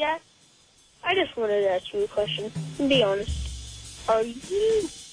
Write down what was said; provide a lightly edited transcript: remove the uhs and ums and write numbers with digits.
Jack, I just wanted to ask you a question. And be honest. Are you